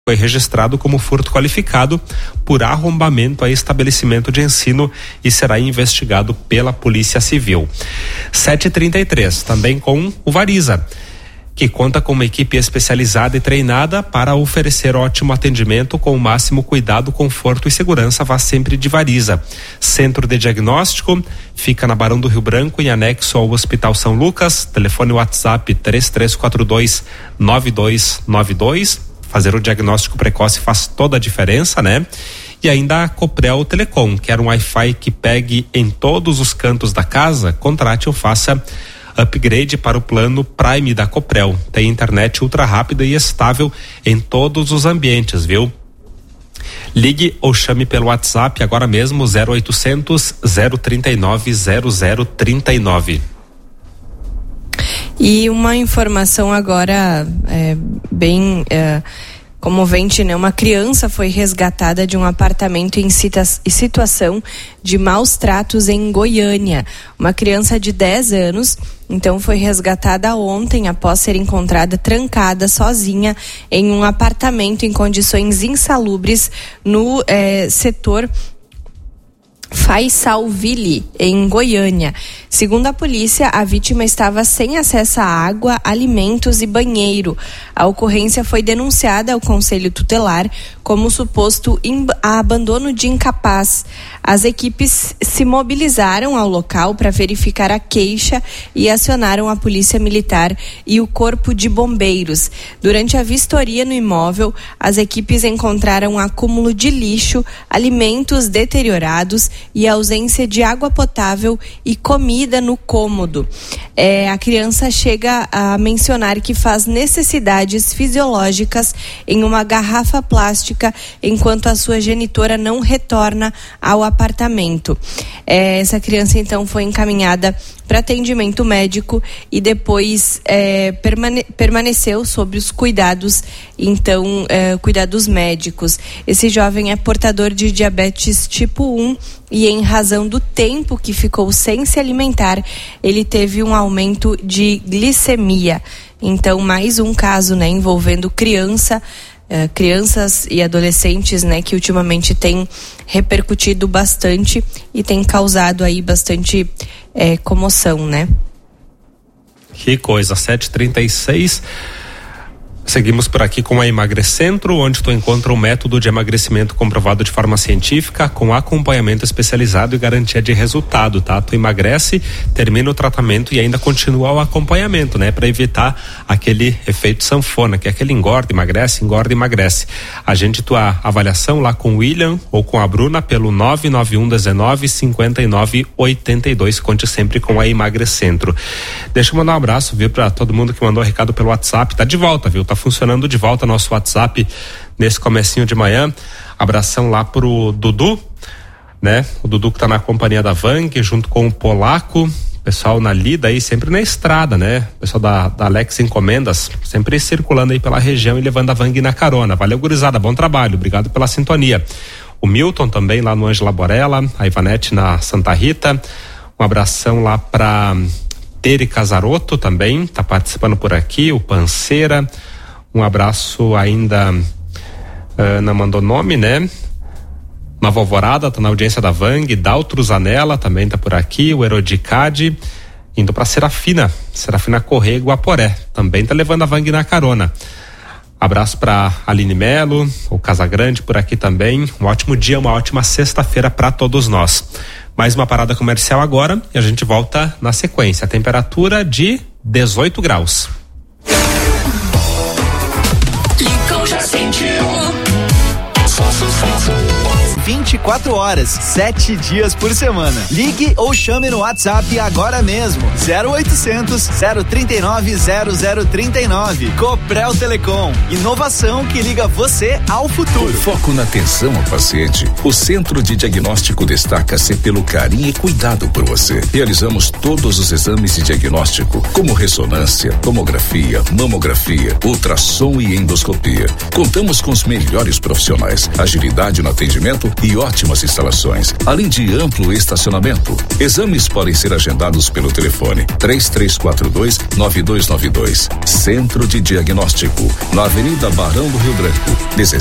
foi registrado como furto qualificado por arrombamento a estabelecimento de ensino e será investigado pela Polícia Civil. 7h33, também com o Variza, que conta com uma equipe especializada e treinada para oferecer ótimo atendimento com o máximo cuidado, conforto e segurança. Vá sempre de Variza. Centro de Diagnóstico fica na Barão do Rio Branco, em anexo ao Hospital São Lucas. Telefone WhatsApp 3342-9292. Fazer o diagnóstico precoce faz toda a diferença, né? E ainda a Coprel Telecom, quer um Wi-Fi que pegue em todos os cantos da casa? Contrate ou faça upgrade para o plano Prime da Coprel. Tem internet ultra rápida e estável em todos os ambientes, viu? Ligue ou chame pelo WhatsApp agora mesmo, 0800 039 0039. E uma informação agora bem comovente, né? Uma criança foi resgatada de um apartamento em situação de maus tratos em Goiânia. Uma criança de 10 anos, então, foi resgatada ontem após ser encontrada trancada sozinha em um apartamento em condições insalubres no setor Faisalville, em Goiânia. Segundo a polícia, a vítima estava sem acesso à água, alimentos e banheiro. A ocorrência foi denunciada ao Conselho Tutelar como suposto abandono de incapaz. As equipes se mobilizaram ao local para verificar a queixa e acionaram a Polícia Militar e o Corpo de Bombeiros. Durante a vistoria no imóvel, as equipes encontraram um acúmulo de lixo, alimentos deteriorados e ausência de água potável e comida no cômodo. A criança chega a mencionar que faz necessidades fisiológicas em uma garrafa plástica, enquanto a sua genitora não retorna ao apartamento. Essa criança então foi encaminhada para atendimento médico e depois permaneceu sob os cuidados médicos. Esse jovem é portador de diabetes tipo 1 e, em razão do tempo que ficou sem se alimentar, ele teve um aumento de glicemia. Então, mais um caso, né, envolvendo crianças e adolescentes, né, que ultimamente tem repercutido bastante e tem causado aí bastante comoção, né? Que coisa, 7h36. Seguimos por aqui com a Emagrecentro, onde tu encontra um método de emagrecimento comprovado de forma científica, com acompanhamento especializado e garantia de resultado, tá? Tu emagrece, termina o tratamento e ainda continua o acompanhamento, né? Para evitar aquele efeito sanfona, que é aquele engorda, emagrece. Agende tua avaliação lá com o William ou com a Bruna pelo 991195982. Conte sempre com a Emagrecentro. Deixa eu mandar um abraço, viu, para todo mundo que mandou recado pelo WhatsApp. Tá de volta, viu? Tá funcionando de volta nosso WhatsApp nesse comecinho de manhã. Abração lá pro Dudu, né? O Dudu que tá na companhia da Vang, junto com o Polaco, pessoal na lida aí, sempre na estrada, né? Pessoal da Alex Encomendas, sempre circulando aí pela região e levando a Vang na carona. Valeu, gurizada, bom trabalho, obrigado pela sintonia. O Milton também lá no Ângela Borella, a Ivanete na Santa Rita, um abração lá pra Tere Casaroto também, tá participando por aqui, o Panceira. Um abraço ainda, não mandou nome, né? Nova Alvorada, tá na audiência da Vang. Daltro Zanella também tá por aqui. O Erodicade, indo pra Serafina Correia, Guaporé, também tá levando a Vang na carona. Abraço pra Aline Melo, o Casagrande por aqui também. Um ótimo dia, uma ótima sexta-feira pra todos nós. Mais uma parada comercial agora e a gente volta na sequência. A temperatura de 18 graus. 24 horas, 7 dias por semana. Ligue ou chame no WhatsApp agora mesmo. 0800 039 0039. Coprel Telecom. Inovação que liga você ao futuro. Com foco na atenção ao paciente, o Centro de Diagnóstico destaca-se pelo carinho e cuidado por você. Realizamos todos os exames de diagnóstico, como ressonância, tomografia, mamografia, ultrassom e endoscopia. Contamos com os melhores profissionais, agilidade no atendimento espaço e ótimas instalações, além de amplo estacionamento. Exames podem ser agendados pelo telefone 3342-9292. Centro de Diagnóstico, na Avenida Barão do Rio Branco,